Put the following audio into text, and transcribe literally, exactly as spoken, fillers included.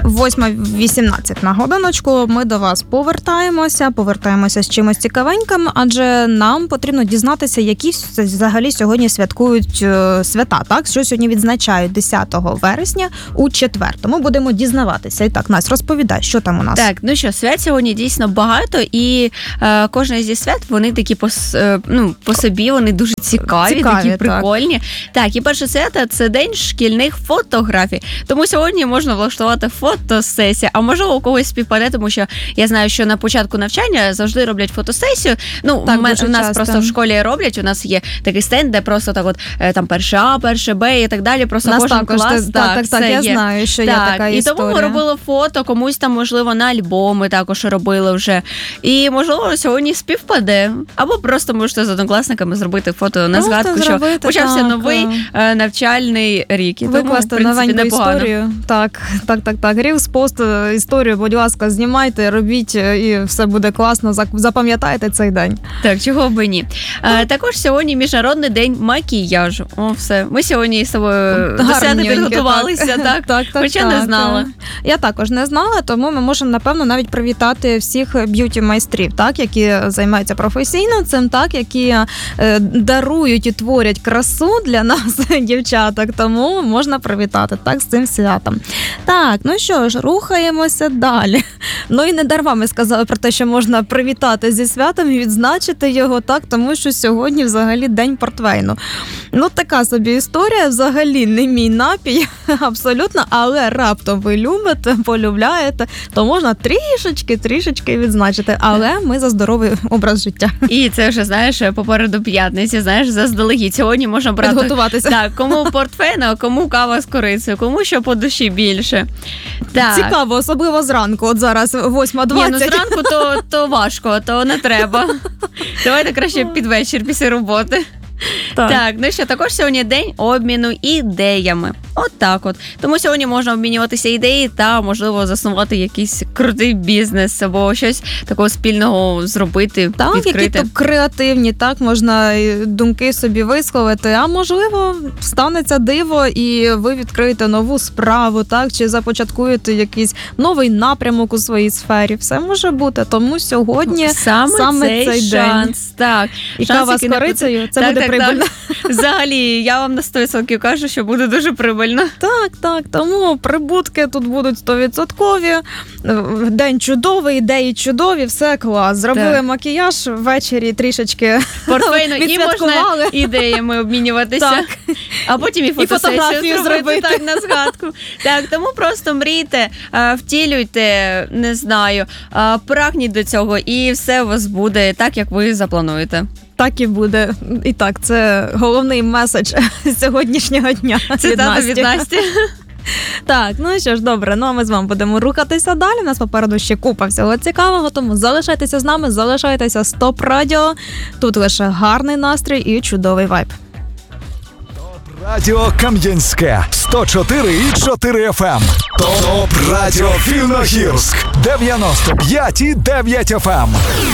восьма вісімнадцять на годиночку. Ми до вас повертаємося, повертаємося з чимось цікавеньким, адже нам потрібно дізнатися, які взагалі сьогодні святкують свята, так? Що сьогодні відзначають десятого вересня у четвер. Тому будемо дізнаватися. І так, Настя, розповідай, що там у нас? Так, ну що, свят сьогодні дійсно багато, і е, кожне зі свят, вони такі по, е, ну, по собі, вони дуже цікаві, цікаві такі прикольні. Так. так, і перше свято – це день шкільних фотографій. Тому сьогодні можна влаштувати фотосесію, а можливо у когось співпаде, тому що я знаю, що на початку навчання завжди роблять фотосесію. Ну, так, у нас часто. Просто в школі роблять, у нас є такий стенд, де просто так от там перше А, перше Б і так далі, просто нас кожен також, клас. Ти, так, так, так, я є. знаю, що так, є така і історія. І тому ми робили фото, комусь там, можливо, на альбоми також робили вже. І, можливо, сьогодні співпаде. Або просто можете з однокласниками зробити фото на просто згадку, зробити, що почався так. новий е, навчальний рік. І викласти тому, в принципі, непогано. Історію. Так, так, так, так. Рілс, пост, історію, будь ласка, знімайте, робіть, і все буде класно. Запам'ятайте цей день. Так, чого би ні. Е, також сьогодні Міжнародний день макіяжу. О, все. Ми сьогодні з тобою до свята підготувалися, так? так, так, так Хоча так, не знала. Я також не знала, тому ми можемо, напевно, навіть привітати всіх б'юті-майстрів, так, які займаються професійно цим, так, які е, дарують і творять красу для нас, дівчаток, тому можна привітати, так, з цим святом. Так, ну що ж, рухаємося далі. Ну і не дарма ми сказали про те, що можна привітати зі святом і відзначити його, так, тому що сьогодні взагалі день портвейну. Ну, така собі історія, взагалі не мій напій, абсолютно, але раптом ви любите, полюбляєте, то можна трішечки, трішечки відзначити, але ми за здоровий образ життя. І це вже, знаєш, попереду п'ятниці, знаєш, заздалегідь. Сьогодні можна брати... Підготуватися. Так, кому портфейн, а кому кава з корицею, кому що по душі більше. Так. Цікаво, особливо зранку, от зараз восьма двадцять. Ні, ну зранку то, то важко, то не треба. Давайте краще під вечір після роботи. Так. так, ну що, також сьогодні день обміну ідеями. От так от. Тому сьогодні можна обмінюватися ідеї та, можливо, заснувати якийсь крутий бізнес або щось такого спільного зробити, так, відкрити. Так, які то креативні, так, можна думки собі висловити, а можливо, станеться диво і ви відкриєте нову справу, так, чи започаткуєте якийсь новий напрямок у своїй сфері. Все може бути, тому сьогодні саме, саме цей, цей шанс. День. Так. І шанс, кава з корицею, це так, буде так, прибильно. Так. Взагалі, я вам на сто відсотків кажу, що буде дуже прибильно. Так, так, тому прибутки тут будуть сто відсотків. День чудовий, ідеї чудові, все клас. Зробили так. макіяж, ввечері трішечки портфейну і можна ідеями обмінюватися. Так. А потім і фотосесію і фотографію зробити, зробити так, на згадку. Так, тому просто мрійте, втілюйте, не знаю, прагніть до цього і все у вас буде так, як ви заплануєте. Так і буде. І так, це головний меседж сьогоднішнього дня. Цитата від Насті. Так, ну що ж, добре, ну а ми з вами будемо рухатися далі. У нас попереду ще купа всього цікавого, тому залишайтеся з нами, залишайтеся з Топ Радіо. Тут лише гарний настрій і чудовий вайб. Топ Радіо Кам'янське сто чотири і чотири еф ем. Топ Радіо Вільногірськ дев'яносто п'ять і дев'ять еф ем.